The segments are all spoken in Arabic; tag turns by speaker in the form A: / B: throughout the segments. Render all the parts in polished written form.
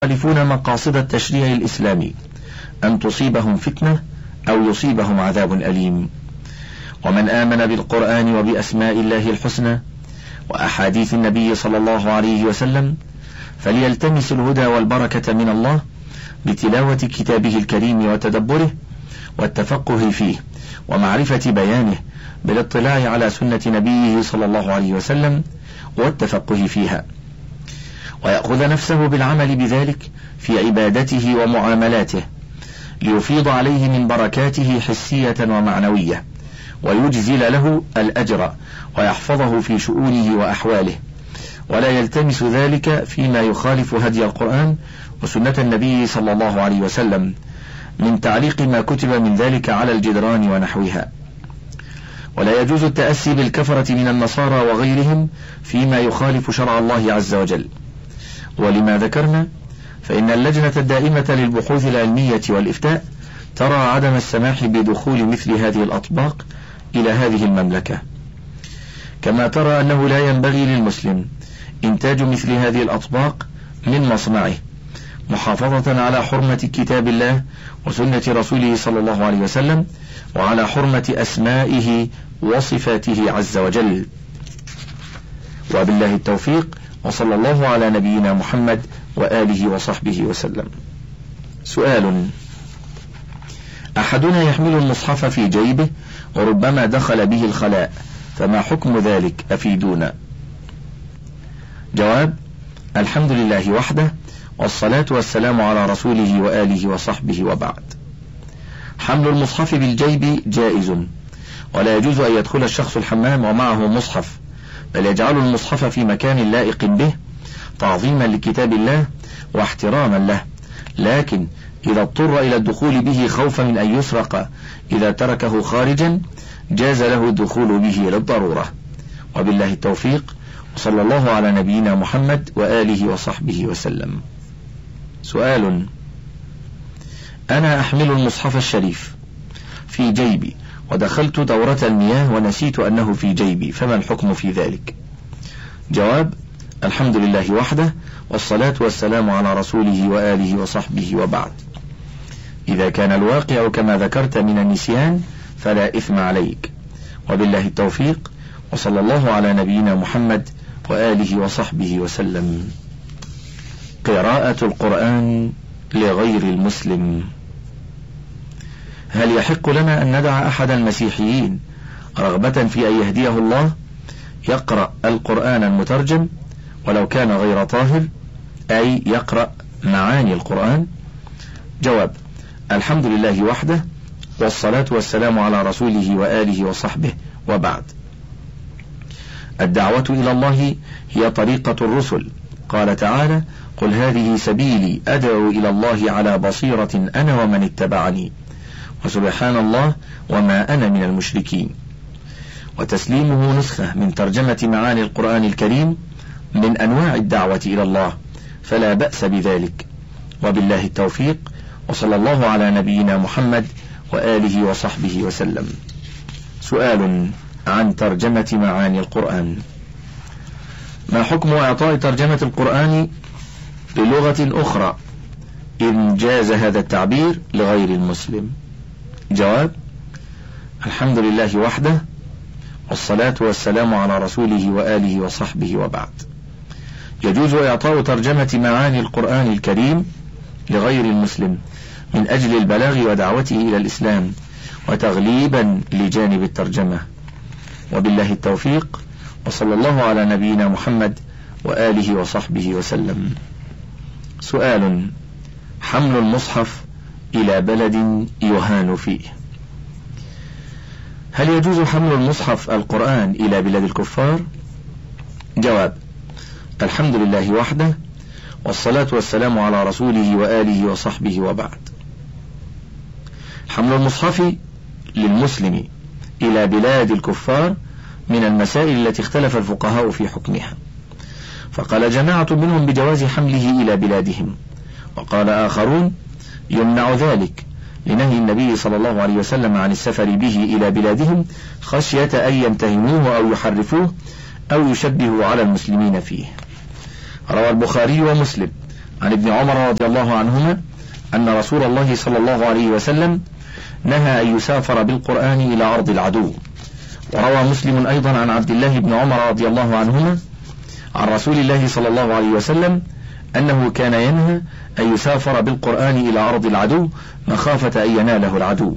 A: يخالفون مقاصد التشريع الإسلامي أن تصيبهم فتنة أو يصيبهم عذاب أليم. ومن آمن بالقرآن وبأسماء الله الحسنى وأحاديث النبي صلى الله عليه وسلم فليلتمس الهدى والبركة من الله بتلاوة كتابه الكريم وتدبره والتفقه فيه ومعرفة بيانه بالاطلاع على سنة نبيه صلى الله عليه وسلم والتفقه فيها، ويأخذ نفسه بالعمل بذلك في عبادته ومعاملاته ليفيض عليه من بركاته حسية ومعنوية ويجزل له الأجر ويحفظه في شؤونه وأحواله، ولا يلتمس ذلك فيما يخالف هدي القرآن وسنة النبي صلى الله عليه وسلم من تعليق ما كتب من ذلك على الجدران ونحوها. ولا يجوز التأسي بالكفرة من النصارى وغيرهم فيما يخالف شرع الله عز وجل. ولما ذكرنا فإن اللجنة الدائمة للبحوث العلمية والإفتاء ترى عدم السماح بدخول مثل هذه الأطباق إلى هذه المملكة، كما ترى أنه لا ينبغي للمسلم إنتاج مثل هذه الأطباق من مصنعه محافظة على حرمة كتاب الله وسنة رسوله صلى الله عليه وسلم وعلى حرمة أسمائه وصفاته عز وجل. وبالله التوفيق، وصلى الله على نبينا محمد وآله وصحبه وسلم. سؤال: أحدنا يحمل المصحف في جيبه وربما دخل به الخلاء، فما حكم ذلك؟ أفيدونا. جواب: الحمد لله وحده، والصلاة والسلام على رسوله وآله وصحبه، وبعد. حمل المصحف بالجيب جائز، ولا يجوز أن يدخل الشخص الحمام ومعه مصحف، بل يجعل المصحف في مكان لائق به تعظيما لكتاب الله واحتراما له، لكن إذا اضطر إلى الدخول به خوفا من أن يسرق إذا تركه خارجا جاز له الدخول به للضرورة. وبالله التوفيق، وصلى الله على نبينا محمد وآله وصحبه وسلم. سؤال: أنا أحمل المصحف الشريف في جيبي ودخلت دورة المياه ونسيت أنه في جيبي، فما الحكم في ذلك؟ جواب: الحمد لله وحده، والصلاة والسلام على رسوله وآله وصحبه، وبعد. إذا كان الواقع كما ذكرت من النسيان فلا إثم عليك. وبالله التوفيق، وصلى الله على نبينا محمد وآله وصحبه وسلم. قراءة القرآن لغير المسلم: هل يحق لنا أن ندع أحد المسيحيين رغبة في أن يهديه الله يقرأ القرآن المترجم ولو كان غير طاهر، أي يقرأ معاني القرآن؟ جواب: الحمد لله وحده، والصلاة والسلام على رسوله وآله وصحبه، وبعد. الدعوة إلى الله هي طريقة الرسل، قال تعالى: قل هذه سبيلي أدعو إلى الله على بصيرة أنا ومن اتبعني، وسبحان الله وما أنا من المشركين. وتسليمه نسخة من ترجمة معاني القرآن الكريم من أنواع الدعوة إلى الله، فلا بأس بذلك. وبالله التوفيق، وصلى الله على نبينا محمد وآله وصحبه وسلم. سؤال عن ترجمة معاني القرآن: ما حكم إعطاء ترجمة القرآن بلغة أخرى إن جاز هذا التعبير لغير المسلم؟ جواب: الحمد لله وحده، والصلاة والسلام على رسوله وآله وصحبه، وبعد. يجوز إعطاء ترجمة معاني القرآن الكريم لغير المسلم من أجل البلاغ ودعوته إلى الإسلام وتغليبا لجانب الترجمة. وبالله التوفيق، وصلى الله على نبينا محمد وآله وصحبه وسلم. سؤال: حمل المصحف إلى بلد يهان فيه، هل يجوز حمل المصحف القرآن إلى بلاد الكفار؟ جواب: الحمد لله وحده، والصلاة والسلام على رسوله وآله وصحبه، وبعد. حمل المصحف للمسلم إلى بلاد الكفار من المسائل التي اختلف الفقهاء في حكمها، فقال جماعة منهم بجواز حمله إلى بلادهم، وقال آخرون يمنع ذلك لنهي النبي صلى الله عليه وسلم عن السفر به إلى بلادهم خشية أن يمتهنوه أو يحرفوه أو يشبهوا على المسلمين فيه. روى البخاري ومسلم عن ابن عمر رضي الله عنهما أن رسول الله صلى الله عليه وسلم نهى أن يسافر بالقرآن إلى أرض العدو. وروى مسلم أيضا عن عبد الله بن عمر رضي الله عنهما عن رسول الله صلى الله عليه وسلم أنه كان ينهى أن يسافر بالقرآن إلى أرض العدو مخافة أن يناله العدو.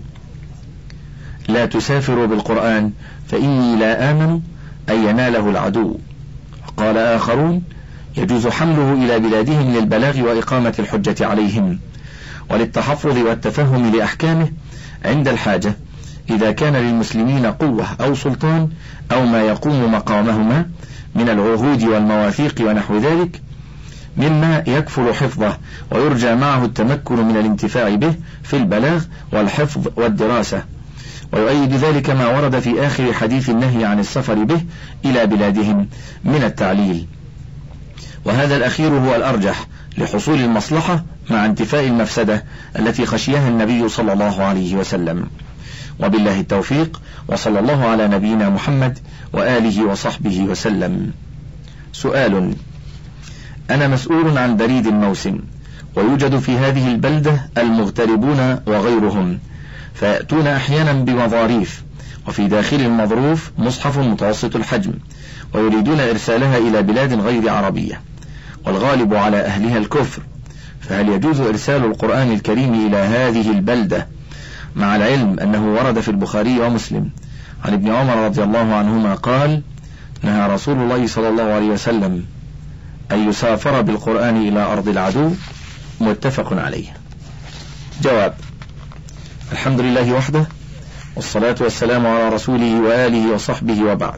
A: لا تسافروا بالقرآن فإني لا آمن أن يناله العدو. قال آخرون يجوز حمله إلى بلادهم للبلاغ وإقامة الحجة عليهم وللتحفظ والتفهم لأحكامه عند الحاجة إذا كان للمسلمين قوة أو سلطان أو ما يقوم مقامهما من العهود والمواثيق ونحو ذلك مما يكفل حفظه ويرجى معه التمكن من الانتفاع به في البلاغ والحفظ والدراسة. ويؤيد ذلك ما ورد في آخر حديث النهي عن السفر به إلى بلادهم من التعليل، وهذا الأخير هو الأرجح لحصول المصلحة مع انتفاء المفسدة التي خشيها النبي صلى الله عليه وسلم. وبالله التوفيق، وصلى الله على نبينا محمد وآله وصحبه وسلم. سؤال: أنا مسؤول عن بريد الموسم، ويوجد في هذه البلدة المغتربون وغيرهم، فيأتون أحيانا بمظاريف، وفي داخل المظروف مصحف متوسط الحجم، ويريدون إرسالها إلى بلاد غير عربية، والغالب على أهلها الكفر، فهل يجوز إرسال القرآن الكريم إلى هذه البلدة، مع العلم أنه ورد في البخاري ومسلم عن ابن عمر رضي الله عنهما قال: نهى رسول الله صلى الله عليه وسلم أن يسافر بالقرآن إلى أرض العدو، متفق عليه. جواب: الحمد لله وحده، والصلاة والسلام على رسوله وآله وصحبه، وبعد.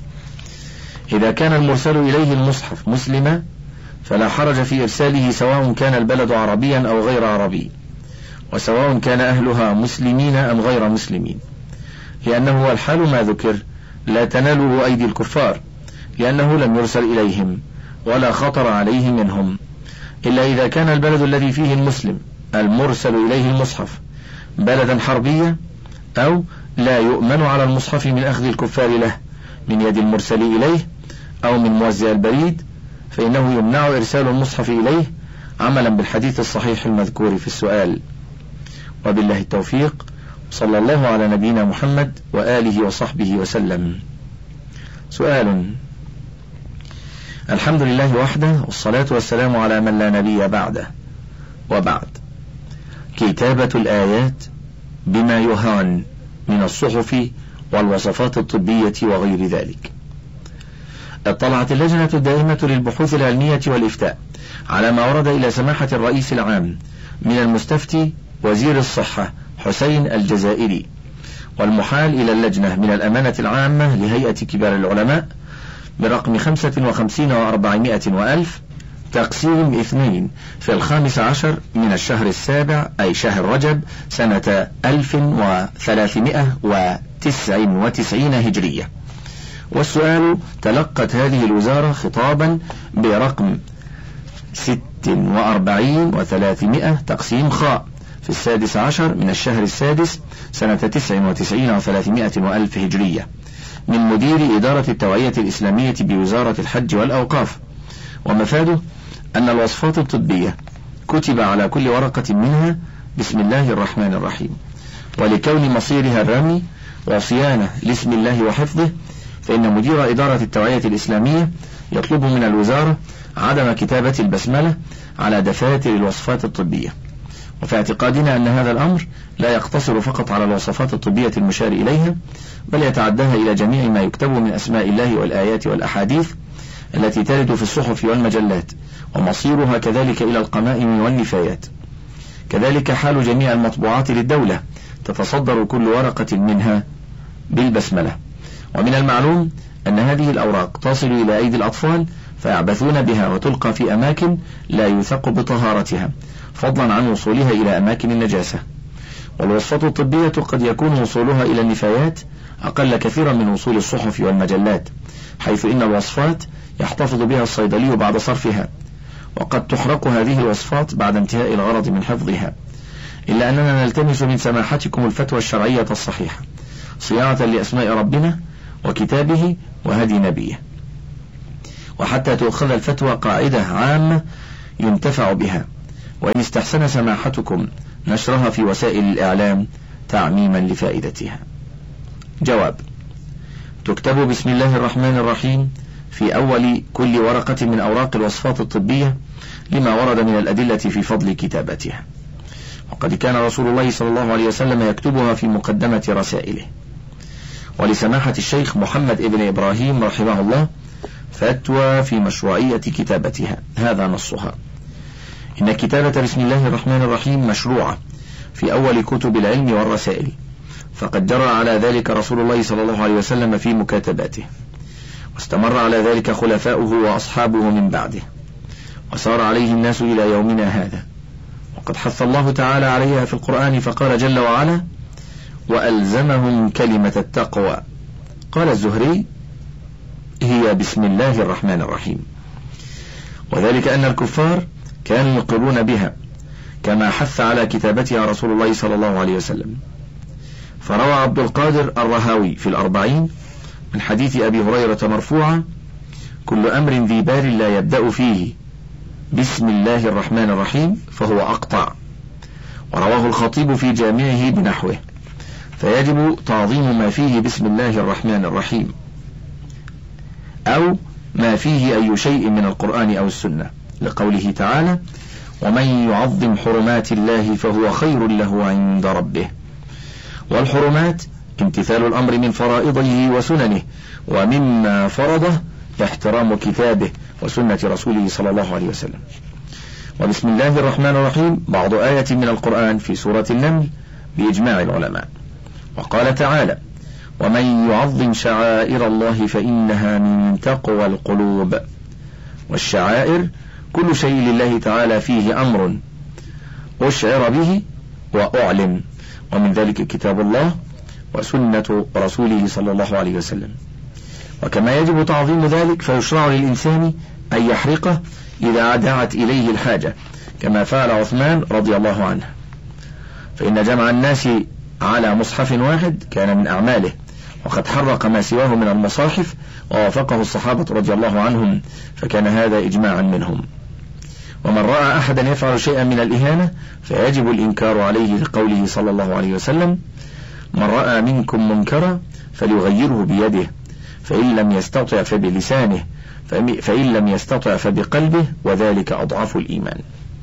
A: إذا كان المرسل إليه المصحف مسلما فلا حرج في إرساله، سواء كان البلد عربيا أو غير عربي، وسواء كان أهلها مسلمين أم غير مسلمين، لأنه هو الحال ما ذكر لا تناله أيدي الكفار، لأنه لم يرسل إليهم ولا خطر عليه منهم، إلا إذا كان البلد الذي فيه المسلم المرسل إليه المصحف بلدا حربيا، أو لا يؤمن على المصحف من أخذ الكفار له من يد المرسل إليه أو من موزع البريد، فإنه يمنع إرسال المصحف إليه عملا بالحديث الصحيح المذكور في السؤال. وبالله التوفيق، صلى الله على نبينا محمد وآله وصحبه وسلم. سؤال: الحمد لله وحده، والصلاة والسلام على من لا نبي بعده، وبعد. كتابة الآيات بما يهان من الصحف والوصفات الطبية وغير ذلك. اطلعت اللجنة الدائمة للبحوث العلمية والإفتاء على ما ورد إلى سماحة الرئيس العام من المستفتي وزير الصحة حسين الجزائري، والمحال إلى اللجنة من الأمانة العامة لهيئة كبار العلماء برقم 55 و400 وألف تقسيم 2 في 15 من الشهر السابع، أي شهر رجب، سنة 1399 هجرية. والسؤال: تلقت هذه الوزارة خطابا برقم 46 و300 تقسيم خاء في 16 من الشهر السادس سنة 99 و300 وألف هجرية من مدير إدارة التوعية الإسلامية بوزارة الحج والأوقاف، ومفاده أن الوصفات الطبية كتب على كل ورقة منها بسم الله الرحمن الرحيم، ولكون مصيرها الرمي وصيانة لاسم الله وحفظه، فإن مدير إدارة التوعية الإسلامية يطلب من الوزارة عدم كتابة البسملة على دفاتر الوصفات الطبية. وفي اعتقادنا أن هذا الأمر لا يقتصر فقط على الوصفات الطبية المشار إليها، بل يتعداها إلى جميع ما يكتب من أسماء الله والآيات والأحاديث التي ترد في الصحف والمجلات، ومصيرها كذلك إلى القمائم والنفايات. كذلك حال جميع المطبوعات للدولة، تتصدر كل ورقة منها بالبسملة. ومن المعلوم أن هذه الأوراق تصل إلى أيدي الأطفال فيعبثون بها وتلقى في أماكن لا يثق بطهارتها، فضلا عن وصولها إلى أماكن النجاسة. والوصفات الطبية قد يكون وصولها إلى النفايات أقل كثيرا من وصول الصحف والمجلات، حيث إن الوصفات يحتفظ بها الصيدلي بعد صرفها، وقد تحرق هذه الوصفات بعد انتهاء الغرض من حفظها. إلا أننا نلتمس من سماحتكم الفتوى الشرعية الصحيحة صيانة لأسماء ربنا وكتابه وهدي نبيه، وحتى تؤخذ الفتوى قاعدة عامة ينتفع بها، وإن استحسن سماحتكم نشرها في وسائل الإعلام تعميما لفائدتها. جواب: تكتب بسم الله الرحمن الرحيم في أول كل ورقة من أوراق الوصفات الطبية لما ورد من الأدلة في فضل كتابتها، وقد كان رسول الله صلى الله عليه وسلم يكتبها في مقدمة رسائله. ولسماحة الشيخ محمد ابن إبراهيم رحمه الله فتوى في مشروعية كتابتها، هذا نصها: إن كتابة بسم الله الرحمن الرحيم مشروعة في أول كتب العلم والرسائل، فقد جرى على ذلك رسول الله صلى الله عليه وسلم في مكاتباته، واستمر على ذلك خلفاؤه وأصحابه من بعده، وسار عليه الناس إلى يومنا هذا. وقد حث الله تعالى عليها في القرآن فقال جل وعلا: وألزمهم كلمة التقوى. قال الزهري: هي بسم الله الرحمن الرحيم، وذلك أن الكفار كانوا يقرون بها كما حث على كتابتها رسول الله صلى الله عليه وسلم. فروى عبد القادر الرهاوي في الأربعين من حديث أبي هريرة مرفوعا: كل أمر ذي بال لا يبدأ فيه بسم الله الرحمن الرحيم فهو أقطع. ورواه الخطيب في جامعه بنحوه، فيجب تعظيم ما فيه بسم الله الرحمن الرحيم، أو ما فيه أي شيء من القرآن أو السنة، لقوله تعالى: ومن يعظم حرمات الله فهو خير له عند ربه. والحرمات امتثال الأمر من فرائضه وسننه، ومما فرضه احترام كتابه وسنة رسوله صلى الله عليه وسلم. وبسم الله الرحمن الرحيم بعض آية من القرآن في سورة النمل بإجماع العلماء. وقال تعالى: ومن يعظم شعائر الله فإنها من تقوى القلوب. والشعائر كل شيء لله تعالى فيه أمر أشعر به وأعلن، ومن ذلك كتاب الله وسنة رسوله صلى الله عليه وسلم. وكما يجب تعظيم ذلك فيشرع للإنسان أن يحرقه إذا دعت إليه الحاجة، كما فعل عثمان رضي الله عنه، فإن جمع الناس على مصحف واحد كان من أعماله، وقد حرق ما سواه من المصاحف ووافقه الصحابة رضي الله عنهم، فكان هذا إجماعا منهم. ومن رأى أحدا يفعل شيئا من الإهانة فيجب الإنكار عليه، لقوله صلى الله عليه وسلم: من رأى منكم منكرا فليغيره بيده، فإن لم يستطع فبلسانه، فإن لم يستطع فبقلبه، وذلك أضعف الإيمان.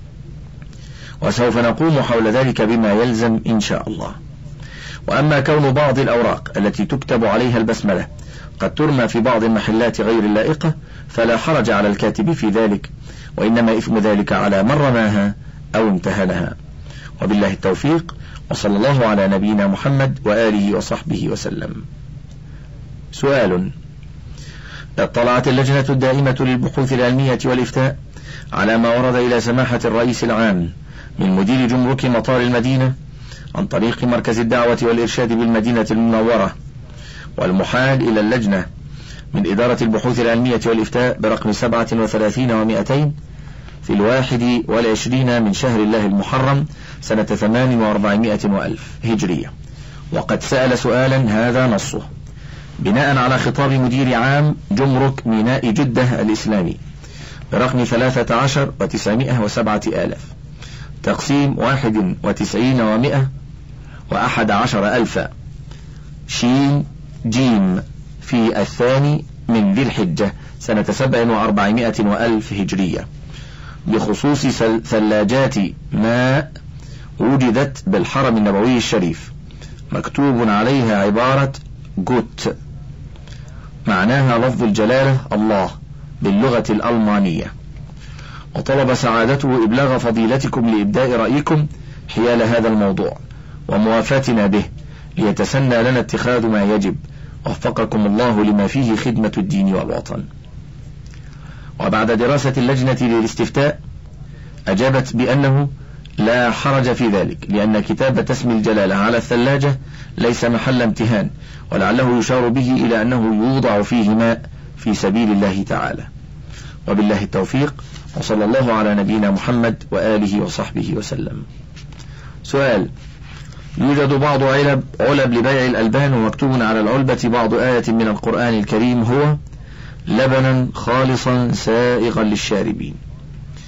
A: وسوف نقوم حول ذلك بما يلزم إن شاء الله. وأما كون بعض الأوراق التي تكتب عليها البسملة قد ترمى في بعض المحلات غير اللائقة فلا حرج على الكاتب في ذلك، وإنما إثم ذلك على من رماها أو امتهنها. وبالله التوفيق، وصلى الله على نبينا محمد وآله وصحبه وسلم. سؤال: اطلعت اللجنة الدائمة للبحوث العلمية والإفتاء على ما ورد إلى سماحة الرئيس العام من مدير جمرك مطار المدينة عن طريق مركز الدعوة والإرشاد بالمدينة المنورة، والمحال إلى اللجنة من إدارة البحوث العلمية والإفتاء برقم 37 و200 في 21 من شهر الله المحرم سنة 48 وألف هجرية. وقد سأل سؤالا هذا نصه بناء على خطاب مدير عام جمرك ميناء جدة الإسلامي برقم 13 و907,000 تقسيم 91 و111 ألفا شين جيم في 2 من ذي الحجة سنة 47 وألف هجرية، بخصوص ثلاجات ماء وجدت بالحرم النبوي الشريف مكتوب عليها عبارة جوت، معناها لفظ الجلالة الله باللغة الألمانية. وطلب سعادته إبلاغ فضيلتكم لإبداء رأيكم حيال هذا الموضوع وموافاتنا به، ليتسنى لنا اتخاذ ما يجب، وفقكم الله لما فيه خدمة الدين والوطن. وبعد دراسة اللجنة للاستفتاء أجابت بأنه لا حرج في ذلك، لأن كتابة اسم الجلالة على الثلاجة ليس محل امتهان، ولعله يشار به إلى أنه يوضع فيه ماء في سبيل الله تعالى. وبالله التوفيق، وصلى الله على نبينا محمد وآله وصحبه وسلم. سؤال: يوجد بعض علب لبيع الألبان ومكتوب على العلبة بعض آية من القرآن الكريم هو لبنا خالصا سائغا للشاربين.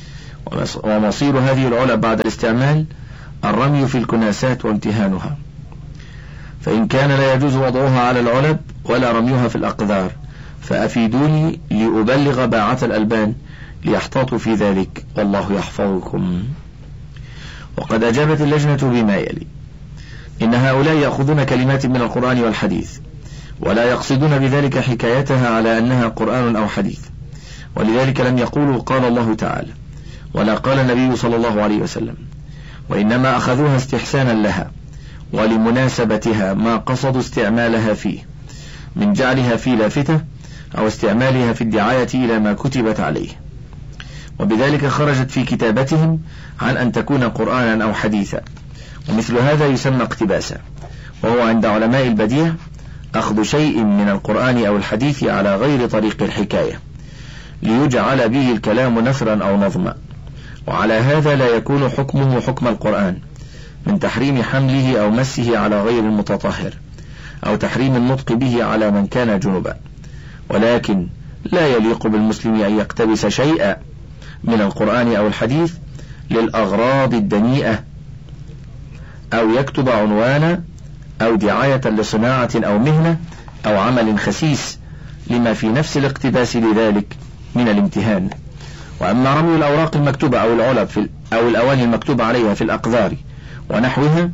A: ومصير هذه العلب بعد الاستعمال الرمي في الكناسات وامتهانها، فإن كان لا يجوز وضعها على العلب ولا رميها في الأقذار فأفيدوني لأبلغ باعة الألبان ليحتاطوا في ذلك، والله يحفظكم. وقد أجابت اللجنة بما يلي: إن هؤلاء يأخذون كلمات من القرآن والحديث ولا يقصدون بذلك حكايتها على أنها قرآن أو حديث، ولذلك لم يقولوا قال الله تعالى ولا قال النبي صلى الله عليه وسلم، وإنما أخذوها استحسانا لها ولمناسبتها ما قصدوا استعمالها فيه من جعلها في لافتة أو استعمالها في الدعاية إلى ما كتبت عليه، وبذلك خرجت في كتابتهم عن أن تكون قرآنا أو حديثا. ومثل هذا يسمى اقتباسا، وهو عند علماء البديع أخذ شيء من القرآن أو الحديث على غير طريق الحكاية ليجعل به الكلام نثرا أو نظما، وعلى هذا لا يكون حكمه حكم القرآن من تحريم حمله أو مسه على غير المتطهر أو تحريم النطق به على من كان جنبا، ولكن لا يليق بالمسلم أن يقتبس شيئا من القرآن أو الحديث للأغراض الدنيئة أو يكتب عنوانا أو دعاية لصناعة أو مهنة أو عمل خسيس لما في نفس الاقتباس لذلك من الامتهان. وأما رمي الأوراق المكتوبة أو العلب أو الأواني المكتوبة عليها في الأقذار ونحوها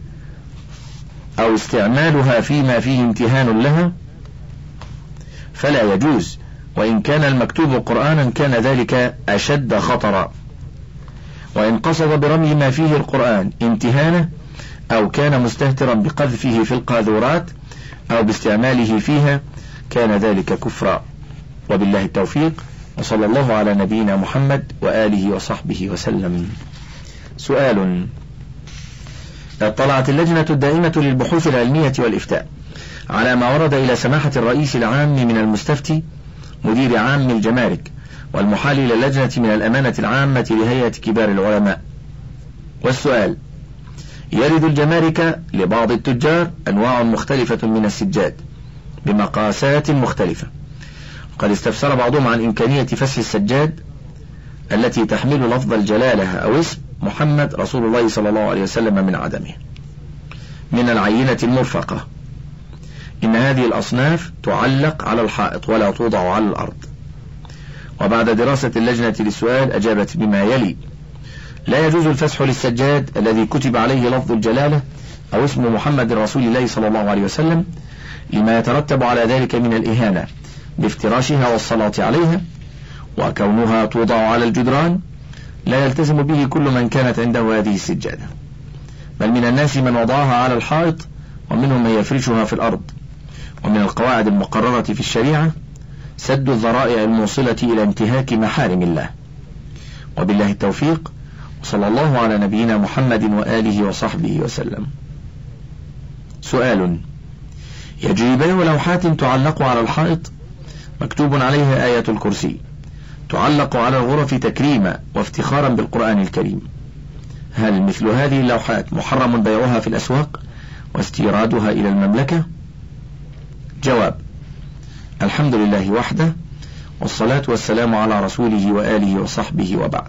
A: أو استعمالها فيما فيه امتهان لها فلا يجوز، وإن كان المكتوب قرآنا كان ذلك أشد خطرا، وإن قصد برمي ما فيه القرآن امتهانه أو كان مستهترا بقذفه في القاذورات أو باستعماله فيها كان ذلك كفرا. وبالله التوفيق، وصلى الله على نبينا محمد وآله وصحبه وسلم. سؤال: اطلعت اللجنة الدائمة للبحوث العلمية والإفتاء على ما ورد إلى سماحة الرئيس العام من المستفتي مدير عام الجمارك والمحال إلى اللجنة من الأمانة العامة لهيئة كبار العلماء. والسؤال: يرد الجمارك لبعض التجار أنواع مختلفة من السجاد بمقاسات مختلفة، وقد استفسر بعضهم عن إمكانية فسح السجاد التي تحمل لفظ الجلالة أو اسم محمد رسول الله صلى الله عليه وسلم من عدمه من العينة المرفقة. إن هذه الأصناف تعلق على الحائط ولا توضع على الأرض. وبعد دراسة اللجنة للسؤال أجابت بما يلي: لا يجوز الفسح للسجاد الذي كتب عليه لفظ الجلالة أو اسم محمد رسول الله صلى الله عليه وسلم لما يترتب على ذلك من الإهانة بافتراشها والصلاة عليها، وكونها توضع على الجدران لا يلتزم به كل من كانت عنده هذه السجادة، بل من الناس من وضعها على الحائط ومنهم من يفرشها في الأرض. ومن القواعد المقررة في الشريعة سد الذرائع الموصلة إلى انتهاك محارم الله. وبالله التوفيق، وصلى الله على نبينا محمد وآله وصحبه وسلم. سؤال: يجري بيع لوحات تعلق على الحائط مكتوب عليها آية الكرسي تعلق على الغرف تكريما وافتخارا بالقرآن الكريم، هل مثل هذه اللوحات محرم بيعها في الأسواق واستيرادها إلى المملكة؟ جواب: الحمد لله وحده، والصلاة والسلام على رسوله وآله وصحبه، وبعد.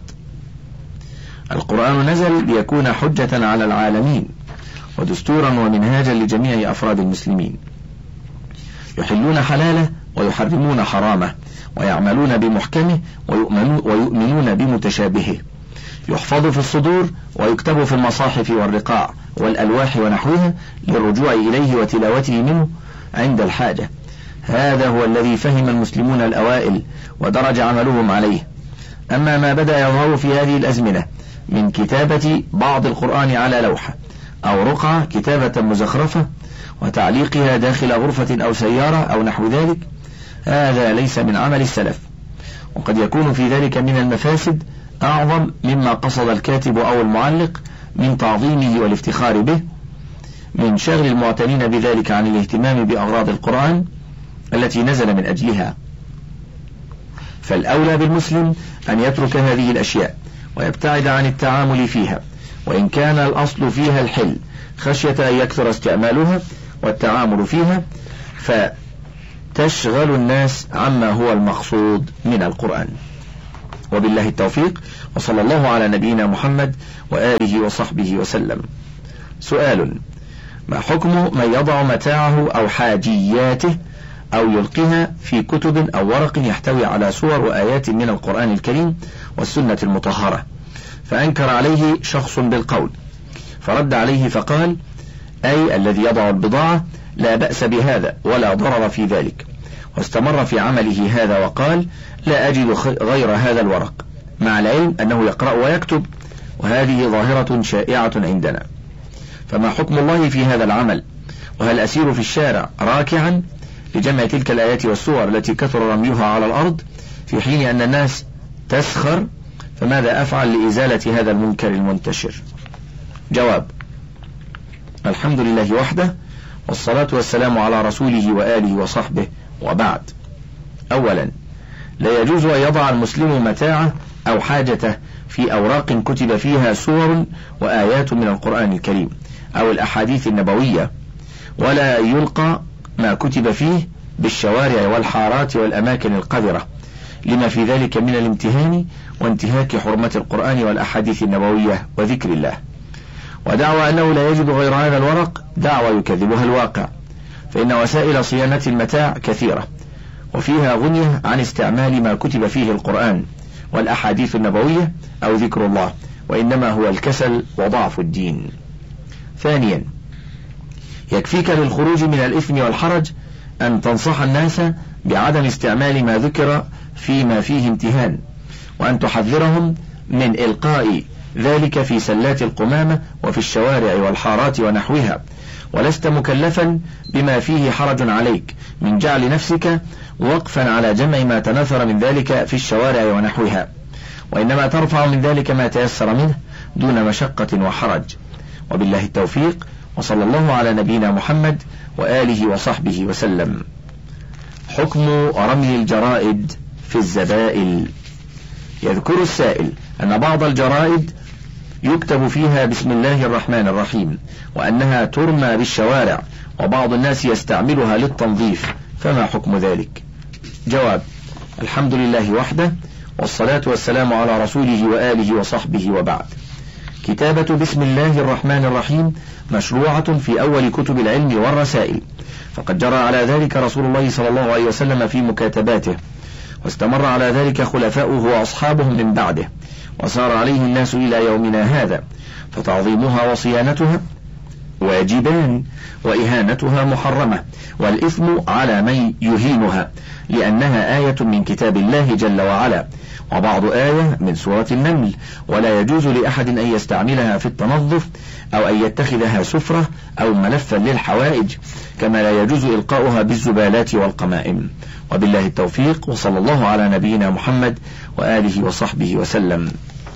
A: القرآن نزل ليكون حجة على العالمين ودستورا ومنهاجا لجميع أفراد المسلمين، يحلون حلاله ويحرمون حرامه، ويعملون بمحكمه ويؤمنون بمتشابهه، يحفظ في الصدور ويكتب في المصاحف والرقاع والألواح ونحوها للرجوع إليه وتلاوته منه عند الحاجة. هذا هو الذي فهم المسلمون الأوائل ودرج عملهم عليه. أما ما بدأ يظهر في هذه الأزمنة من كتابة بعض القرآن على لوحة أو رقعة كتابة مزخرفة وتعليقها داخل غرفة أو سيارة أو نحو ذلك، هذا ليس من عمل السلف، وقد يكون في ذلك من المفاسد أعظم مما قصد الكاتب أو المعلق من تعظيمه والافتخار به، من شغل المعتنين بذلك عن الاهتمام بأغراض القرآن التي نزل من أجلها. فالأولى بالمسلم أن يترك هذه الأشياء ويبتعد عن التعامل فيها، وإن كان الأصل فيها الحل خشية أن يكثر استعمالها والتعامل فيها فتشغل الناس عما هو المقصود من القرآن. وبالله التوفيق، وصلى الله على نبينا محمد وآله وصحبه وسلم. سؤال: ما حكم من يضع متاعه أو حاجياته أو يلقيها في كتب أو ورق يحتوي على صور وآيات من القرآن الكريم والسنة المطهرة، فأنكر عليه شخص بالقول، فرد عليه فقال: أي الذي يضع البضاعة لا بأس بهذا ولا ضرر في ذلك، واستمر في عمله هذا وقال: لا أجد غير هذا الورق، مع العلم أنه يقرأ ويكتب، وهذه ظاهرة شائعة عندنا، فما حكم الله في هذا العمل؟ وهل أسير في الشارع راكعا لجمع تلك الآيات والسور التي كثر رميها على الأرض في حين أن الناس تسخر؟ فماذا أفعل لإزالة هذا المنكر المنتشر؟ جواب: الحمد لله وحده، والصلاة والسلام على رسوله وآله وصحبه، وبعد. أولا، لا يجوز أن يضع المسلم متاعه أو حاجته في أوراق كتب فيها سور وآيات من القرآن الكريم أو الأحاديث النبوية، ولا يلقى ما كتب فيه بالشوارع والحارات والأماكن القذرة، لما في ذلك من الامتهان وانتهاك حرمة القرآن والأحاديث النبوية وذكر الله. ودعوى أنه لا يجد غير هذا الورق دعوى يكذبها الواقع، فإن وسائل صيانة المتاع كثيرة، وفيها غنية عن استعمال ما كتب فيه القرآن والأحاديث النبوية أو ذكر الله، وإنما هو الكسل وضعف الدين. ثانيا، يكفيك للخروج من الإثم والحرج أن تنصح الناس بعدم استعمال ما ذكر فيما فيه امتهان، وأن تحذرهم من إلقاء ذلك في سلات القمامة وفي الشوارع والحارات ونحوها، ولست مكلفا بما فيه حرج عليك من جعل نفسك وقفا على جمع ما تناثر من ذلك في الشوارع ونحوها، وإنما ترفع من ذلك ما تيسر منه دون مشقة وحرج، وبالله التوفيق، وصلى الله على نبينا محمد وآله وصحبه وسلم. حكم رمي الجرائد في الزبائل. يذكر السائل أن بعض الجرائد يكتب فيها بسم الله الرحمن الرحيم، وأنها ترمى بالشوارع، وبعض الناس يستعملها للتنظيف، فما حكم ذلك؟ جواب: الحمد لله وحده، والصلاة والسلام على رسوله وآله وصحبه، وبعد. كتابة بسم الله الرحمن الرحيم مشروعة في أول كتب العلم والرسائل، فقد جرى على ذلك رسول الله صلى الله عليه وسلم في مكاتباته، واستمر على ذلك خلفاؤه وأصحابه من بعده، وسار عليه الناس إلى يومنا هذا، فتعظيمها وصيانتها واجبان، وإهانتها محرمة، والإثم على من يهينها، لأنها آية من كتاب الله جل وعلا، وبعض آية من سورة النمل، ولا يجوز لأحد أن يستعملها في التنظف أو أن يتخذها سفرة أو ملفا للحوائج، كما لا يجوز إلقاؤها بالزبالات والقمائم، وبالله التوفيق، وصلى الله على نبينا محمد وآله وصحبه وسلم.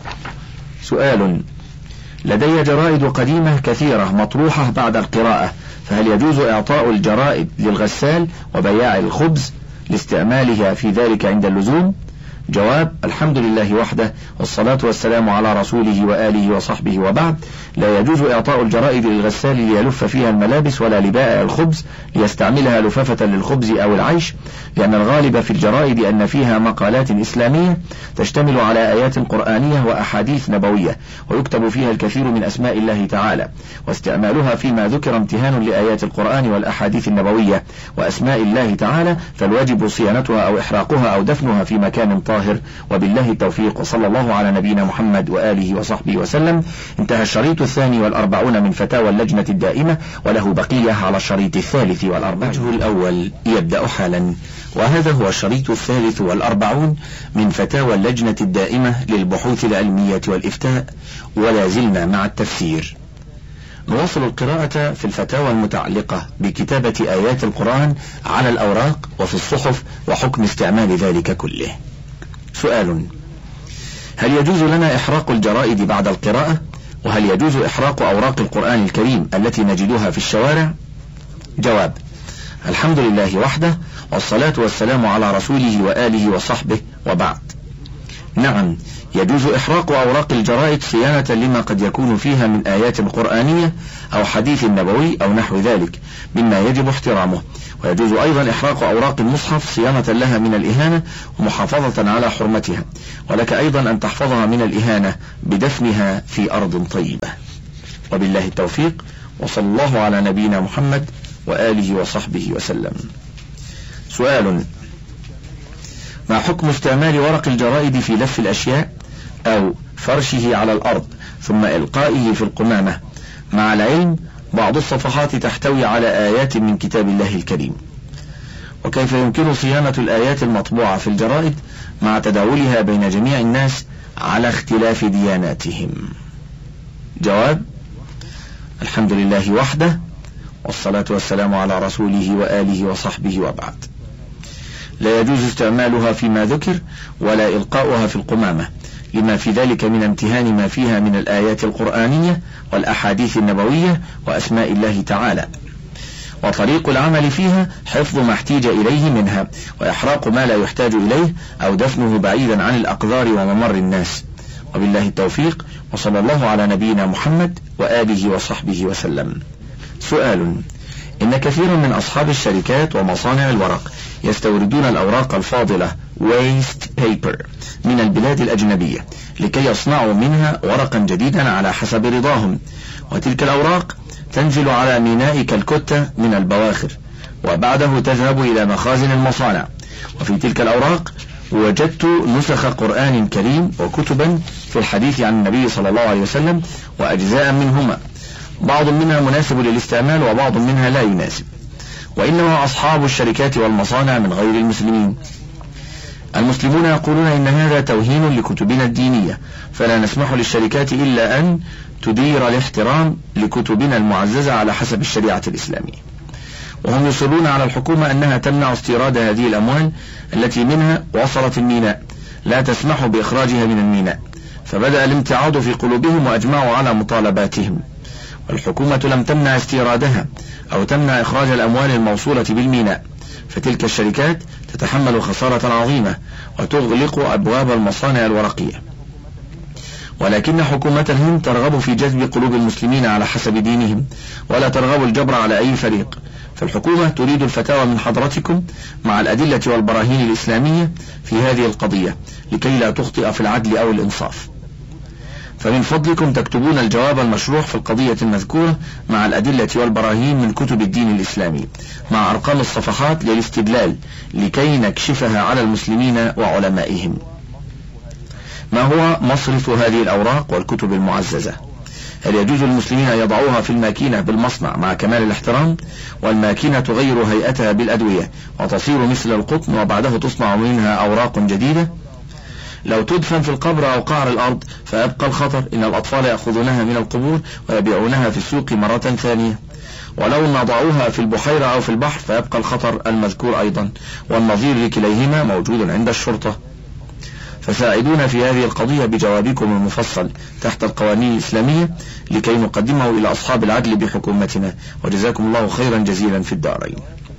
A: سؤال: لدي جرائد قديمة كثيرة مطروحة بعد القراءة، فهل يجوز إعطاء الجرائد للغسال وبياع الخبز لاستعمالها في ذلك عند اللزوم؟ جواب: الحمد لله وحده، والصلاة والسلام على رسوله وآله وصحبه، وبعد. لا يجوز إعطاء الجرائد للغسال ليلف فيها الملابس، ولا لبائع الخبز ليستعملها لفافة للخبز أو العيش، لأن الغالب في الجرائد أن فيها مقالات إسلامية تشتمل على آيات قرآنية وأحاديث نبوية، ويكتب فيها الكثير من أسماء الله تعالى، واستعمالها فيما ذكر امتهان لآيات القرآن والأحاديث النبوية وأسماء الله تعالى، فالواجب صيانتها أو إحراقها أو دفنها في مكان طاهر، وبالله التوفيق، وصلى الله على نبينا محمد وآله وصحبه وسلم. انتهى الشريط 42 من فتاوى اللجنة الدائمة، وله بقية على الشريط 43. الوجه الأول يبدأ حالا، وهذا هو الشريط 43 من فتاوى اللجنة الدائمة للبحوث العلمية والإفتاء، ولا زلنا مع التفسير. نواصل القراءة في الفتاوى المتعلقة بكتابة آيات القرآن على الأوراق وفي الصحف، وحكم استعمال ذلك كله. سؤال: هل يجوز لنا إحراق الجرائد بعد القراءة؟ وهل يجوز إحراق أوراق القرآن الكريم التي نجدها في الشوارع؟ جواب: الحمد لله وحده، والصلاة والسلام على رسوله وآله وصحبه، وبعد. نعم، يجوز إحراق أوراق الجرائد صيانة لما قد يكون فيها من آيات قرآنية أو حديث نبوي أو نحو ذلك مما يجب احترامه. ويجوز أيضا إحراق أوراق المصحف صيانة لها من الإهانة ومحافظة على حرمتها، ولك أيضا أن تحفظها من الإهانة بدفنها في أرض طيبة. وبالله التوفيق، وصلى الله على نبينا محمد وآله وصحبه وسلم. سؤال: ما حكم استعمال ورق الجرائد في لف الأشياء أو فرشه على الأرض ثم إلقائه في القمامة، مع العلم بعض الصفحات تحتوي على آيات من كتاب الله الكريم؟ وكيف يمكن صيانة الآيات المطبوعة في الجرائد مع تداولها بين جميع الناس على اختلاف دياناتهم؟ جواب: الحمد لله وحده، والصلاة والسلام على رسوله وآله وصحبه وبعد. لا يجوز استعمالها فيما ذكر ولا إلقاؤها في القمامة، لما في ذلك من امتهان ما فيها من الآيات القرآنية والأحاديث النبوية وأسماء الله تعالى. وطريق العمل فيها حفظ ما احتيج إليه منها، وإحراق ما لا يحتاج إليه أو دفنه بعيدا عن الأقدار وممر الناس. وبالله التوفيق، وصلى الله على نبينا محمد وآله وصحبه وسلم. سؤال: إن كثيرا من أصحاب الشركات ومصانع الورق يستوردون الأوراق الفاضلة waste paper من البلاد الأجنبية لكي يصنعوا منها ورقا جديدا على حسب رضاهم، وتلك الأوراق تنزل على ميناء كالكوتا من البواخر، وبعده تذهب إلى مخازن المصانع. وفي تلك الأوراق وجدت نسخ قرآن كريم وكتبا في الحديث عن النبي صلى الله عليه وسلم وأجزاء منهما، بعض منها مناسب للاستعمال وبعض منها لا يناسب، وإنما أصحاب الشركات والمصانع من غير المسلمين. المسلمون يقولون إن هذا توهين لكتبنا الدينية، فلا نسمح للشركات إلا أن تدير الاحترام لكتبنا المعززة على حسب الشريعة الإسلامية. وهم يصرون على الحكومة أنها تمنع استيراد هذه الأموال التي منها وصلت الميناء، لا تسمح بإخراجها من الميناء، فبدأ الامتعاض في قلوبهم وأجمعوا على مطالباتهم. والحكومة لم تمنع استيرادها أو تمنع إخراج الأموال الموصولة بالميناء، فتلك الشركات تتحمل خسارة عظيمة وتغلق أبواب المصانع الورقية. ولكن حكومة الهند ترغب في جذب قلوب المسلمين على حسب دينهم، ولا ترغب الجبر على أي فريق. فالحكومة تريد الفتاوى من حضرتكم مع الأدلة والبراهين الإسلامية في هذه القضية لكي لا تخطئ في العدل أو الإنصاف. فمن فضلكم تكتبون الجواب المشروح في القضية المذكورة مع الأدلة والبراهين من كتب الدين الإسلامي مع أرقام الصفحات للاستدلال لكي نكشفها على المسلمين وعلمائهم. ما هو مصرف هذه الأوراق والكتب المعززة؟ هل يجوز للمسلمين أن يضعوها في الماكينة بالمصنع مع كمال الاحترام، والماكينة تغير هيئتها بالأدوية وتصير مثل القطن وبعده تصنع منها أوراق جديدة؟ لو تدفن في القبر أو قعر الأرض فيبقى الخطر إن الأطفال يأخذونها من القبور ويبيعونها في السوق مرة ثانية، ولو نضعوها في البحيرة أو في البحر فيبقى الخطر المذكور أيضا، والنظير لكليهما موجود عند الشرطة. فساعدونا في هذه القضية بجوابكم المفصل تحت القوانين الإسلامية لكي نقدمه إلى أصحاب العدل بحكومتنا، وجزاكم الله خيرا جزيلا في الدارين.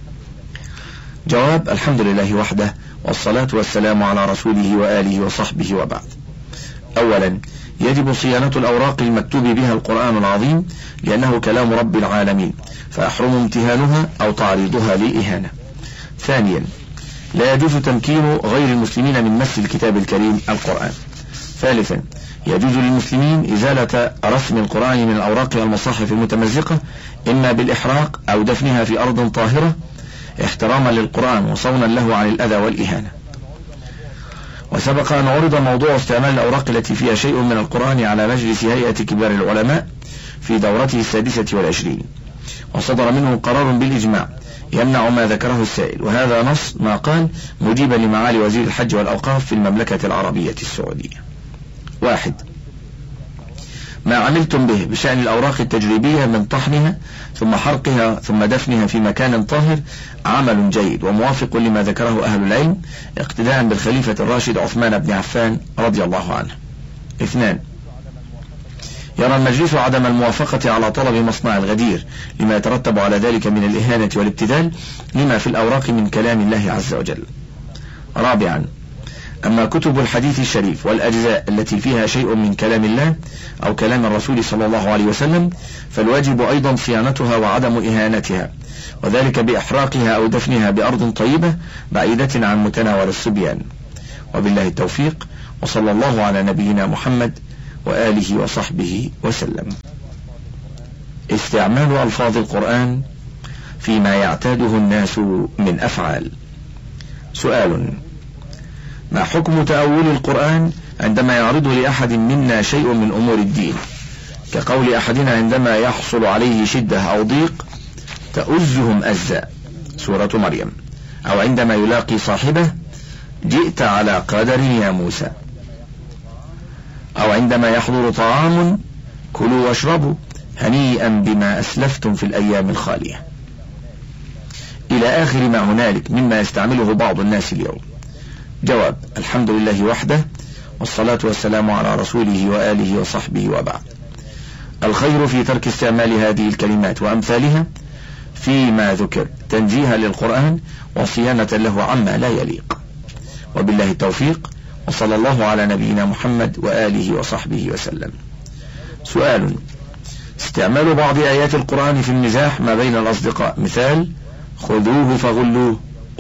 A: جواب: الحمد لله وحده، والصلاة والسلام على رسوله وآله وصحبه وبعد. أولا، يجب صيانة الأوراق المكتوب بها القرآن العظيم لأنه كلام رب العالمين، فيحرم امتهانها أو تعريضها للإهانة. ثانيا، لا يجوز تمكين غير المسلمين من مس الكتاب الكريم القرآن. ثالثا، يجوز للمسلمين إزالة رسم القرآن من الأوراق والمصاحف المتمزقة إما بالإحراق أو دفنها في أرض طاهرة احتراما للقرآن وصونا له عن الأذى والإهانة. وسبق أن عرض موضوع استعمال الأوراق التي فيها شيء من القرآن على مجلس هيئة كبار العلماء في دورته 26، وصدر منه قرار بالإجماع يمنع ما ذكره السائل، وهذا نص ما قال مجيبا لمعالي وزير الحج والأوقاف في المملكة العربية السعودية. 1. ما عملتم به بشأن الأوراق التجريبية من طحنها ثم حرقها ثم دفنها في مكان طاهر عمل جيد وموافق لما ذكره أهل العلم اقتداء بالخليفة الراشد عثمان بن عفان رضي الله عنه. 2. يرى المجلس عدم الموافقة على طلب مصنع الغدير لما يترتب على ذلك من الإهانة والابتذال لما في الأوراق من كلام الله عز وجل. 4. أما كتب الحديث الشريف والأجزاء التي فيها شيء من كلام الله أو كلام الرسول صلى الله عليه وسلم فالواجب أيضا صيانتها وعدم إهانتها، وذلك بإحراقها أو دفنها بأرض طيبة بعيدة عن متناول الصبيان. وبالله التوفيق، وصلى الله على نبينا محمد وآله وصحبه وسلم. استعمال ألفاظ القرآن فيما يعتاده الناس من أفعال. سؤال: ما حكم تأويل القرآن عندما يعرض لأحد منا شيء من أمور الدين، كقول أحدنا عندما يحصل عليه شدة أو ضيق: تؤزهم أزا، سورة مريم، أو عندما يلاقي صاحبه: جئت على قدر يا موسى، أو عندما يحضر طعام: كلوا واشربوا هنيئا بما أسلفتم في الأيام الخالية، إلى آخر ما هنالك مما يستعمله بعض الناس اليوم. جواب: الحمد لله وحده، والصلاة والسلام على رسوله وآله وصحبه، وبعد. الخير في ترك استعمال هذه الكلمات وأمثالها فيما ذكر تنزيها للقرآن وصيانة له عما لا يليق. وبالله التوفيق، وصلى الله على نبينا محمد وآله وصحبه وسلم. سؤال: استعمال بعض آيات القرآن في المزاح ما بين الأصدقاء، مثال: خذوه فغلوه،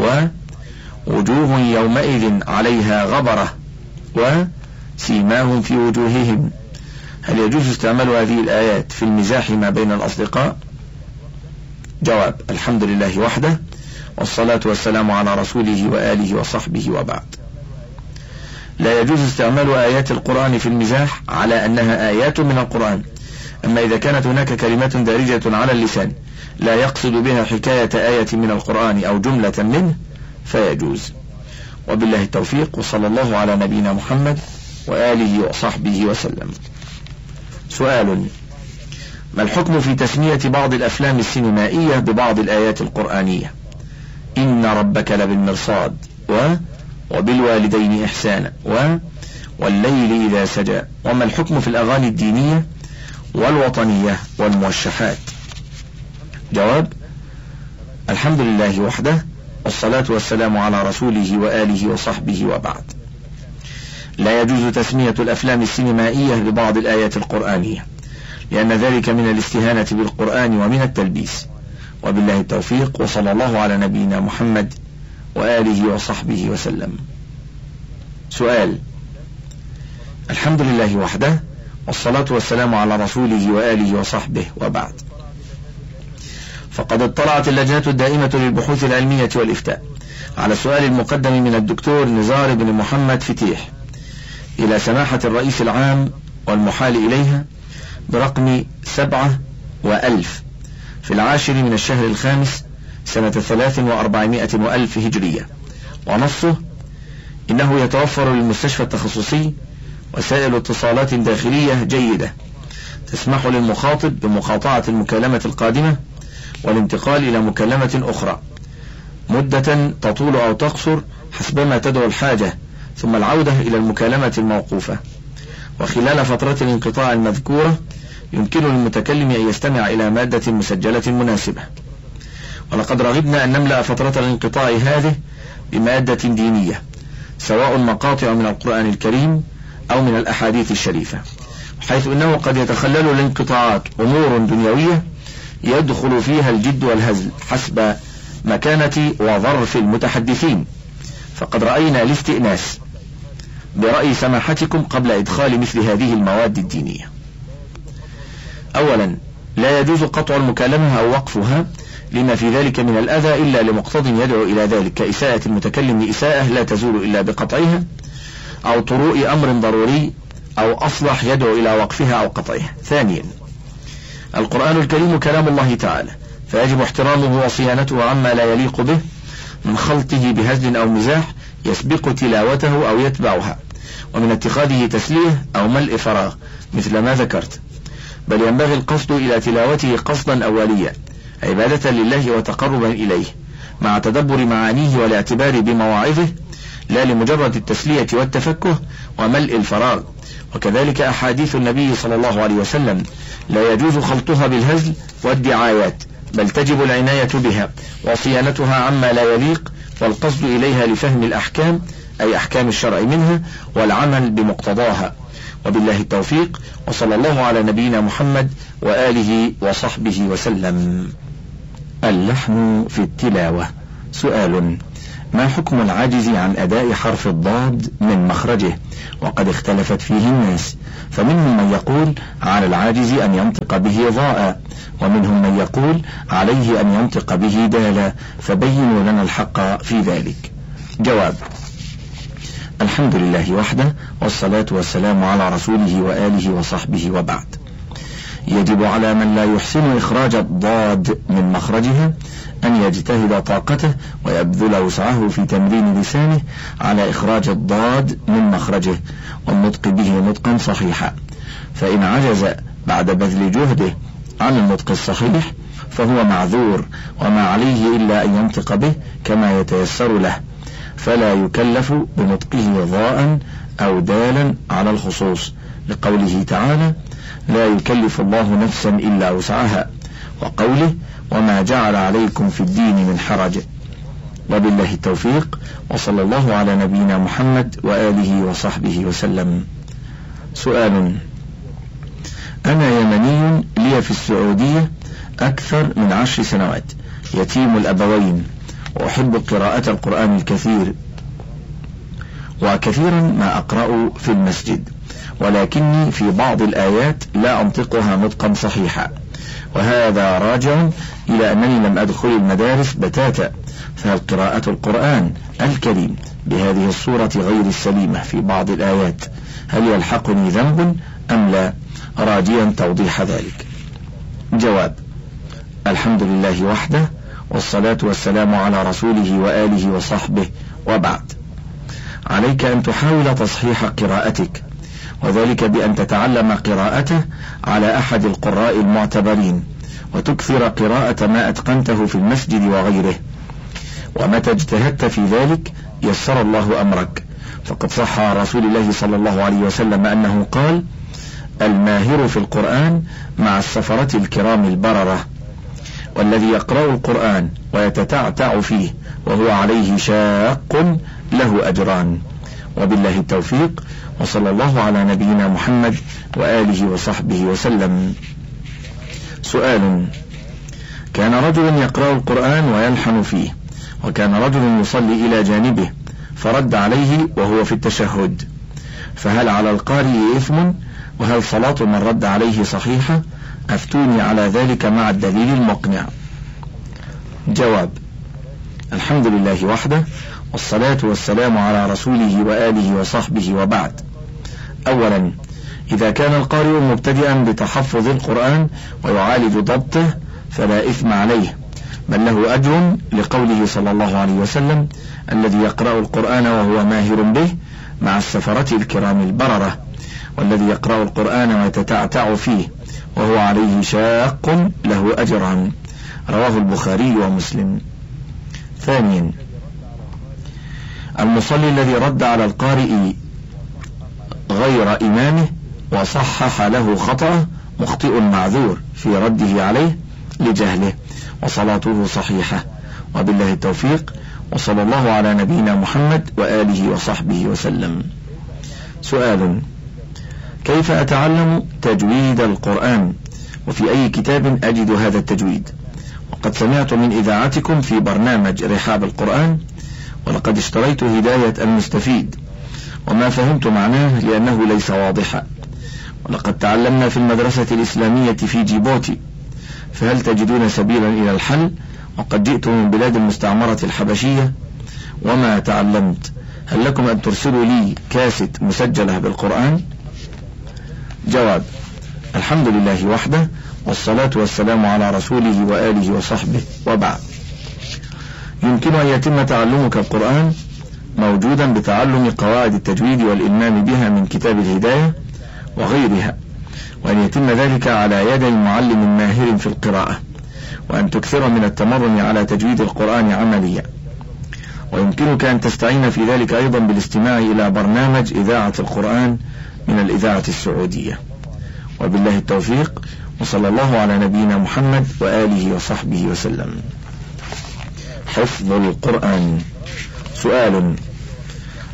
A: ووجوه يومئذ عليها غبرة، وسيماهم في وجوههم. هل يجوز استعمال هذه الآيات في المزاح ما بين الأصدقاء؟ جواب: الحمد لله وحده، والصلاة والسلام على رسوله وآله وصحبه، وبعد. لا يجوز استعمال آيات القرآن في المزاح على أنها آيات من القرآن، أما إذا كانت هناك كلمات دارجة على اللسان لا يقصد بها حكاية آية من القرآن أو جملة منه فيجوز. وبالله التوفيق، وصلى الله على نبينا محمد وآله وصحبه وسلم. سؤال: ما الحكم في تسمية بعض الأفلام السينمائية ببعض الآيات القرآنية؟ إن ربك لبالمرصاد، وبالوالدين إحسانا، والليل إذا سجى. وما الحكم في الأغاني الدينية والوطنية والموشحات؟ جواب: الحمد لله وحده، والصلاة والسلام على رسوله وآله وصحبه، وبعد. لا يجوز تسمية الأفلام السينمائية ببعض الآيات القرآنية، لأن ذلك من الاستهانة بالقرآن ومن التلبيس. وبالله التوفيق، وصلى الله على نبينا محمد وآله وصحبه وسلم. سؤال: الحمد لله وحده، والصلاة والسلام على رسوله وآله وصحبه، وبعد. فقد اطلعت اللجنة الدائمة للبحوث العلمية والإفتاء على السؤال المقدم من الدكتور نزار بن محمد فتيح إلى سماحة الرئيس العام والمحال إليها برقم 7,000 في 10 من الشهر الخامس سنة 3,400 هجرية، ونصه: إنه يتوفر للمستشفى التخصصي وسائل اتصالات داخلية جيدة تسمح للمخاطب بمقاطعة المكالمة القادمة والانتقال إلى مكالمة أخرى مدة تطول أو تقصر حسبما تدعو الحاجة، ثم العودة إلى المكالمة الموقوفة. وخلال فترة الانقطاع المذكورة يمكن للمتكلم أن يستمع إلى مادة مسجلة مناسبة. ولقد رغبنا أن نملأ فترة الانقطاع هذه بمادة دينية، سواء مقاطع من القرآن الكريم أو من الأحاديث الشريفة، حيث أنه قد يتخلل الانقطاعات أمور دنيوية يدخل فيها الجد والهزل حسب مكانة وظرف المتحدثين. فقد رأينا الاستئناس برأي سماحتكم قبل إدخال مثل هذه المواد الدينية. أولا، لا يجوز قطع المكالمة أو وقفها لما في ذلك من الأذى إلا لمقتض يدعو إلى ذلك، كإساءة المتكلم إساءة لا تزول إلا بقطعها، أو طروء أمر ضروري، أو أصلح يدعو إلى وقفها أو قطعها. ثانيا، القرآن الكريم كلام الله تعالى، فيجب احترامه وصيانته عما لا يليق به من خلطه بهزل أو مزاح يسبق تلاوته أو يتبعها، ومن اتخاذه تسلية أو ملء فراغ مثل ما ذكرت، بل ينبغي القصد إلى تلاوته قصدا أوليا عبادة لله وتقربا إليه مع تدبر معانيه والاعتبار بمواعظه، لا لمجرد التسلية والتفكه وملء الفراغ. وكذلك أحاديث النبي صلى الله عليه وسلم لا يجوز خلطها بالهزل والدعايات، بل تجب العناية بها وصيانتها عما لا يليق، والقصد إليها لفهم الأحكام أي أحكام الشرع منها والعمل بمقتضاها. وبالله التوفيق، وصلى الله على نبينا محمد وآله وصحبه وسلم. اللحن في التلاوة. سؤال: ما حكم العاجز عن أداء حرف الضاد من مخرجه؟ وقد اختلفت فيه الناس، فمنهم من يقول على العاجز أن ينطق به ضاء، ومنهم من يقول عليه أن ينطق به دالا، فبينوا لنا الحق في ذلك. جواب: الحمد لله وحده، والصلاة والسلام على رسوله وآله وصحبه، وبعد. يجب على من لا يحسن إخراج الضاد من مخرجها أن يجتهد طاقته ويبذل وسعه في تمرين لسانه على إخراج الضاد من مخرجه والنطق به نطقا صحيحا، فإن عجز بعد بذل جهده عن النطق الصحيح فهو معذور، وما عليه إلا أن ينطق به كما يتيسر له، فلا يكلف بنطقه ضاء أو دالا على الخصوص، لقوله تعالى: لا يكلف الله نفسا إلا وسعها، وقوله: وما جعل عليكم في الدين من حرج. وبالله التوفيق، وصلى الله على نبينا محمد وآله وصحبه وسلم. سؤال: أنا يمني لي في السعودية أكثر من 10 سنوات، يتيم الأبوين، وأحب قراءة القرآن الكثير، وكثيرا ما أقرأ في المسجد، ولكني في بعض الآيات لا أنطقها نطقا صحيحا، وهذا راجع إلى أنني لم أدخل المدارس بتاتا، فهل قراءة القرآن الكريم بهذه الصورة غير السليمة في بعض الآيات هل يلحقني ذنب أم لا؟ راجيا توضيح ذلك. جواب: الحمد لله وحده، والصلاة والسلام على رسوله وآله وصحبه، وبعد. عليك أن تحاول تصحيح قراءتك، وذلك بأن تتعلم قراءته على أحد القراء المعتبرين، وتكثر قراءة ما أتقنته في المسجد وغيره، ومتى اجتهدت في ذلك يسر الله أمرك، فقد صح عن رسول الله صلى الله عليه وسلم أنه قال: الماهر في القرآن مع السفرة الكرام البررة، والذي يقرأ القرآن ويتتعتع فيه وهو عليه شاق له أجران. وبالله التوفيق، وصلى الله على نبينا محمد وآله وصحبه وسلم. سؤال: كان رجل يقرأ القرآن ويلحن فيه، وكان رجل يصلي إلى جانبه فرد عليه وهو في التشهد، فهل على القارئ إثم؟ وهل صلاة من رد عليه صحيحة؟ أفتوني على ذلك مع الدليل المقنع. جواب: الحمد لله وحده، والصلاة والسلام على رسوله وآله وصحبه، وبعد. أولا، إذا كان القارئ مبتدئا بتحفظ القرآن ويعالج ضبطه فلا إثم عليه، بل له أجر، لقوله صلى الله عليه وسلم: الذي يقرأ القرآن وهو ماهر به مع السفرة الكرام البررة، والذي يقرأ القرآن ويتتعتع فيه وهو عليه شاق له أجران. رواه البخاري ومسلم. ثانيا، المصلي الذي رد على القارئ غير إمامه وصحح له خطأه مخطئ معذور في رده عليه لجهله، وصلاته صحيحة. وبالله التوفيق، وصلى الله على نبينا محمد وآله وصحبه وسلم. سؤال: كيف أتعلم تجويد القرآن؟ وفي أي كتاب أجد هذا التجويد؟ وقد سمعت من إذاعتكم في برنامج رحاب القرآن، ولقد اشتريت هداية المستفيد وما فهمت معناه لأنه ليس واضحا، ولقد تعلمنا في المدرسة الإسلامية في جيبوتي، فهل تجدون سبيلا إلى الحل؟ وقد جئت من بلاد المستعمرة الحبشية وما تعلمت، هل لكم أن ترسلوا لي كاسيت مسجلة بالقرآن؟ جواب: الحمد لله وحده، والصلاة والسلام على رسوله وآله وصحبه، وبعد. يمكن أن يتم تعلمك القرآن موجودا بتعلم قواعد التجويد والإلمام بها من كتاب الهداية وغيرها، وأن يتم ذلك على يد معلم ماهر في القراءة، وأن تكثر من التمرن على تجويد القرآن عمليا. ويمكنك أن تستعين في ذلك أيضا بالاستماع إلى برنامج إذاعة القرآن من الإذاعة السعودية. وبالله التوفيق، وصلى الله على نبينا محمد وآله وصحبه وسلم. حفظ القرآن. سؤال: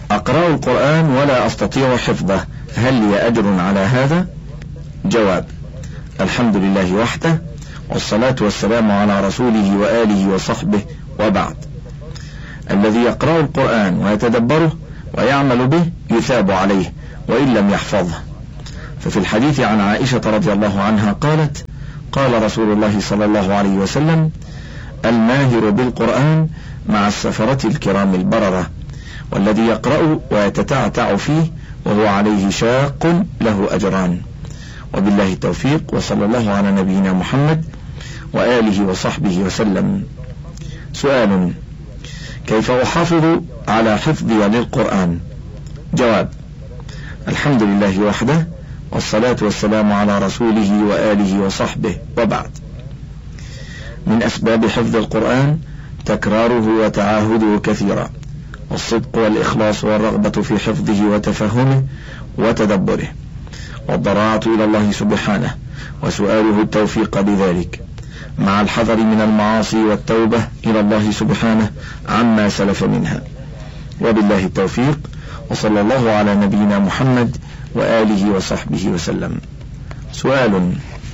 A: أقرأ القرآن ولا أستطيع حفظه، هل لي أجر على هذا؟ جواب: الحمد لله وحده، والصلاة والسلام على رسوله وآله وصحبه، وبعد. الذي يقرأ القرآن ويتدبره ويعمل به يثاب عليه وإن لم يحفظه. ففي الحديث عن عائشة رضي الله عنها قالت: قال رسول الله صلى الله عليه وسلم: الماهر بالقرآن مع السفرة الكرام البررة، والذي يقرأ ويتتعتع فيه وهو عليه شاق له أجران. وبالله التوفيق، وصلى الله على نبينا محمد وآله وصحبه وسلم. سؤال: كيف أحافظ على حفظي للقرآن؟ جواب: الحمد لله وحده، والصلاة والسلام على رسوله وآله وصحبه، وبعد. من أسباب حفظ القرآن تكراره وتعاهده كثيرا، والصدق والإخلاص والرغبة في حفظه وتفهمه وتدبره، والضراعة إلى الله سبحانه وسؤاله التوفيق لذلك، مع الحذر من المعاصي والتوبة إلى الله سبحانه عما سلف منها. وبالله التوفيق، وصلى الله على نبينا محمد وآله وصحبه وسلم. سؤال: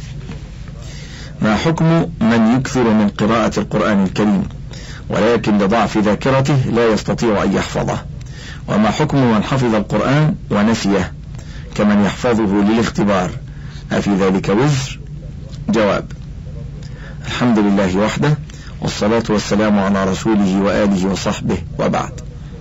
A: ما حكم من يكثر من قراءة القرآن الكريم ولكن لضعف ذاكرته لا يستطيع أن يحفظه؟ وما حكم من حفظ القرآن ونسيه كمن يحفظه للاختبار، أفي ذلك وزر؟ جواب: الحمد لله وحده، والصلاة والسلام على رسوله وآله وصحبه، وبعد.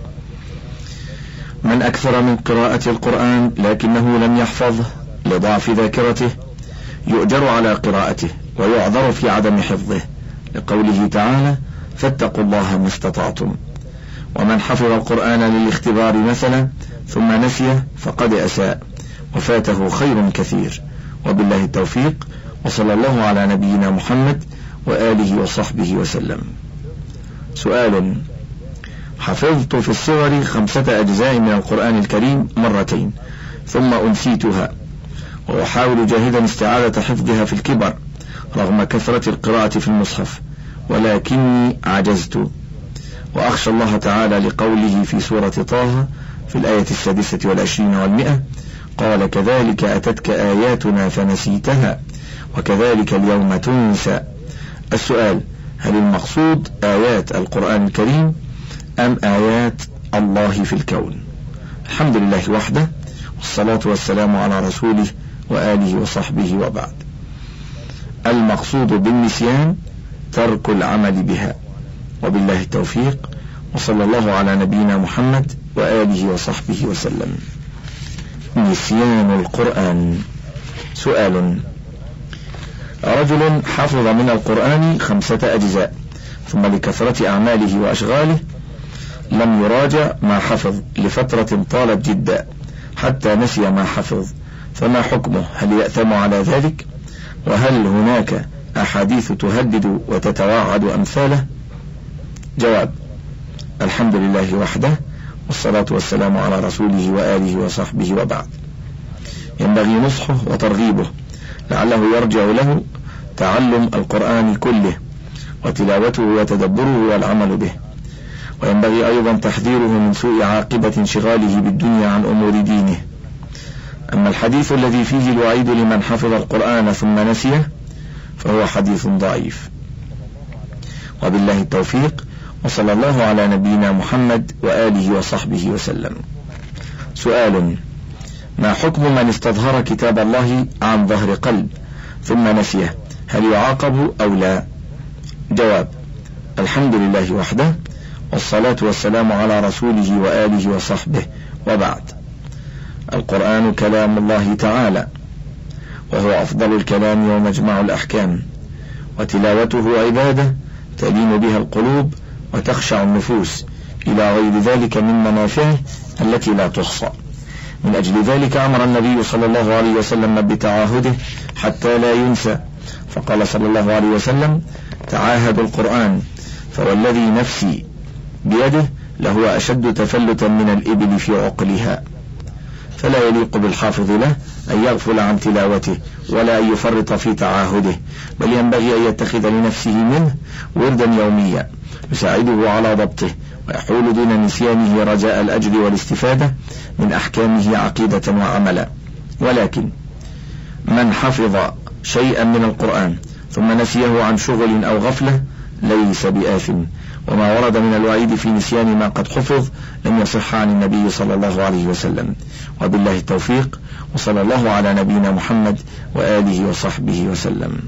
A: من أكثر من قراءة القرآن لكنه لم يحفظه لضعف ذاكرته يؤجر على قراءته ويعذر في عدم حفظه، لقوله تعالى: فاتقوا الله ما استطعتم. ومن حفظ القرآن للاختبار مثلا ثم نسيه فقد أساء وفاته خير كثير. وبالله التوفيق، وصلى الله على نبينا محمد وآله وصحبه وسلم. سؤال: حفظت في الصغر 5 أجزاء من القرآن الكريم مرتين ثم أنسيتها، وأحاول جاهدا استعادة حفظها في الكبر رغم كثرة القراءة في المصحف، ولكني عجزت. وأخشى الله تعالى لقوله في سورة طه في الآية 26 و100: قال كذلك أتتك آياتنا فنسيتها وكذلك اليوم تنسى. السؤال: هل المقصود آيات القرآن الكريم أم آيات الله في الكون؟ الحمد لله وحده، والصلاة والسلام على رسوله وآله وصحبه، وبعد. المقصود بالنسيان ترك العمل بها. وبالله التوفيق، وصلى الله على نبينا محمد وآله وصحبه وسلم. نسيان القرآن. سؤال: رجل حفظ من القرآن 5 أجزاء ثم لكثرة أعماله وأشغاله لم يراجع ما حفظ لفترة طالت جدا حتى نسي ما حفظ، فما حكمه؟ هل يأثم على ذلك؟ وهل هناك أحاديث تهدد وتتواعد أمثاله؟ جواب: الحمد لله وحده، والصلاة والسلام على رسوله وآله وصحبه، وبعد. ينبغي نصحه وترغيبه لعله يرجع له تعلم القرآن كله وتلاوته وتدبره والعمل به، وينبغي أيضا تحذيره من سوء عاقبة انشغاله بالدنيا عن أمور دينه. أما الحديث الذي فيه الوعيد لمن حفظ القرآن ثم نسيه فهو حديث ضعيف. وبالله التوفيق، وصلى الله على نبينا محمد وآله وصحبه وسلم. سؤال: ما حكم من استظهر كتاب الله عن ظهر قلب ثم نسيه، هل يعاقب أو لا؟ جواب: الحمد لله وحده، والصلاة والسلام على رسوله وآله وصحبه، وبعد. القرآن كلام الله تعالى، وهو أفضل الكلام ومجمع الأحكام، وتلاوته عبادة تلين بها القلوب وتخشع النفوس إلى غير ذلك من منافعه التي لا تحصى. من أجل ذلك أمر النبي صلى الله عليه وسلم بتعاهده حتى لا ينسى، فقال صلى الله عليه وسلم: تعاهدوا القرآن، فوالذي نفسي بيده لهو أشد تفلتا من الإبل في عقلها. فلا يليق بالحافظ له أن يغفل عن تلاوته ولا أن يفرط في تعاهده، بل ينبغي أن يتخذ لنفسه منه وردا يوميا يساعده على ضبطه ويحول دون نسيانه رجاء الأجر والاستفادة من أحكامه عقيدة وعملا. ولكن من حفظ شيئا من القرآن ثم نسيه عن شغل أو غفلة ليس بآثم، وما ورد من الوعيد في نسيان ما قد حفظ لم يصح عن النبي صلى الله عليه وسلم. وبالله التوفيق، وصلى الله على نبينا محمد وآله وصحبه وسلم.